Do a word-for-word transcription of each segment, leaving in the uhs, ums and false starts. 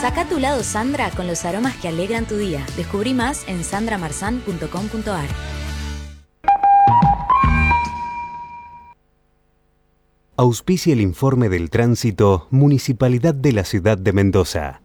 Saca tu lado Sandra con los aromas que alegran tu día. Descubrí más en sandra marzán punto com punto a r. Auspicia el informe del tránsito Municipalidad de la Ciudad de Mendoza.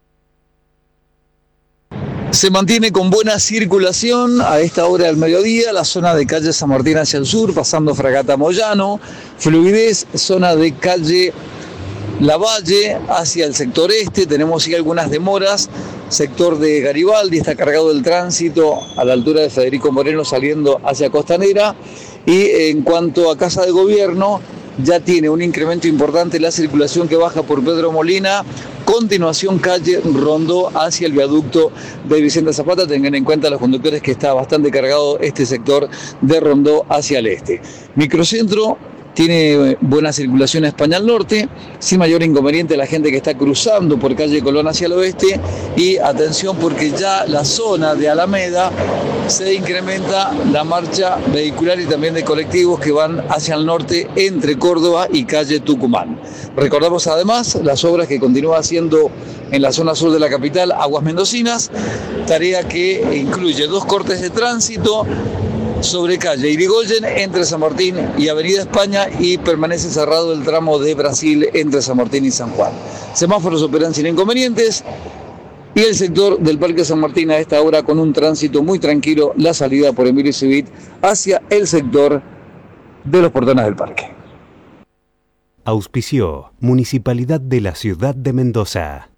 Se mantiene con buena circulación a esta hora del mediodía la zona de calle San Martín hacia el sur, pasando Fragata Moyano, fluidez, zona de calle Lavalle hacia el sector este, tenemos sí algunas demoras, sector de Garibaldi está cargado del tránsito a la altura de Federico Moreno saliendo hacia Costanera, y en cuanto a Casa de Gobierno, ya tiene un incremento importante la circulación que baja por Pedro Molina, continuación calle Rondó hacia el viaducto de Vicente Zapata. Tengan en cuenta los conductores que está bastante cargado este sector de Rondó hacia el este. Microcentro tiene buena circulación a España al norte, sin mayor inconveniente la gente que está cruzando por calle Colón hacia el oeste, y atención porque ya la zona de Alameda se incrementa la marcha vehicular y también de colectivos que van hacia el norte entre Córdoba y calle Tucumán. Recordamos además las obras que continúa haciendo en la zona sur de la capital Aguas Mendocinas, tarea que incluye dos cortes de tránsito sobre calle Irigoyen entre San Martín y Avenida España, y permanece cerrado el tramo de Brasil entre San Martín y San Juan. Semáforos operan sin inconvenientes y el sector del Parque San Martín a esta hora con un tránsito muy tranquilo, la salida por Emilio Civit hacia el sector de los portones del parque. Auspició Municipalidad de la Ciudad de Mendoza.